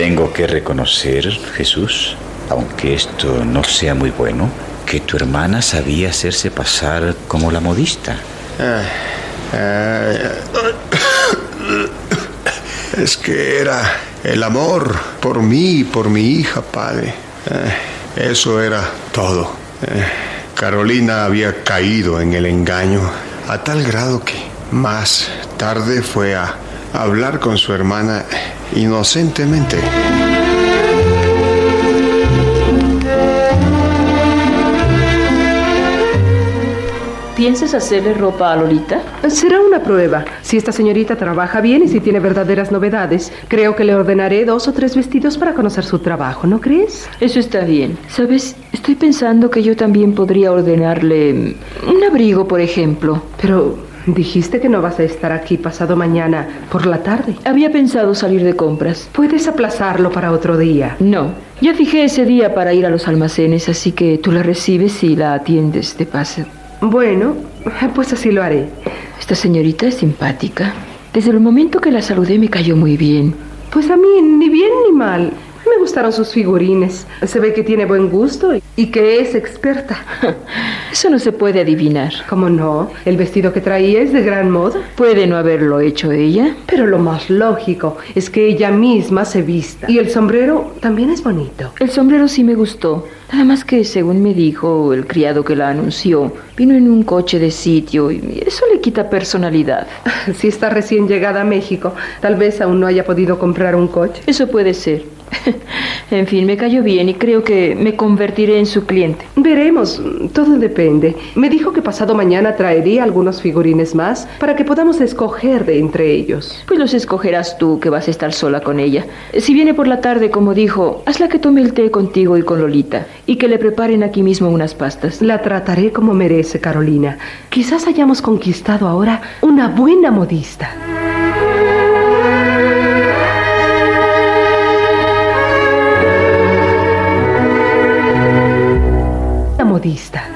Tengo que reconocer, Jesús, aunque esto no sea muy bueno, que tu hermana sabía hacerse pasar como la modista. Es que era el amor por mí y por mi hija, padre. Eso era todo. Carolina había caído en el engaño a tal grado que más tarde fue a hablar con su hermana inocentemente. ¿Piensas hacerle ropa a Lolita? Será una prueba. Si esta señorita trabaja bien y si tiene verdaderas novedades, creo que le ordenaré 2 o 3 vestidos para conocer su trabajo, ¿no crees? Eso está bien. ¿Sabes? Estoy pensando que yo también podría ordenarle un abrigo, por ejemplo. Pero dijiste que no vas a estar aquí pasado mañana por la tarde. Había pensado salir de compras. ¿Puedes aplazarlo para otro día? No. Ya fijé ese día para ir a los almacenes, así que tú la recibes y la atiendes de paso. Bueno, pues así lo haré. Esta señorita es simpática. Desde el momento que la saludé me cayó muy bien. Pues a mí ni bien ni mal. Me gustaron sus figurines. Se ve que tiene buen gusto y que es experta. Eso no se puede adivinar. ¿Cómo no? El vestido que traía es de gran moda. Puede no haberlo hecho ella. Pero lo más lógico es que ella misma se vista. Y el sombrero también es bonito. El sombrero sí me gustó. Nada más que, según me dijo el criado que la anunció, vino en un coche de sitio y eso le quita personalidad. Si está recién llegada a México, tal vez aún no haya podido comprar un coche. Eso puede ser. En fin, me cayó bien y creo que me convertiré en su cliente. Veremos, todo depende. Me dijo que pasado mañana traería algunos figurines más para que podamos escoger de entre ellos. Pues los escogerás tú, que vas a estar sola con ella. Si viene por la tarde, como dijo, hazla que tome el té contigo y con Lolita y que le preparen aquí mismo unas pastas. La trataré como merece, Carolina. Quizás hayamos conquistado ahora una buena modista. Modista.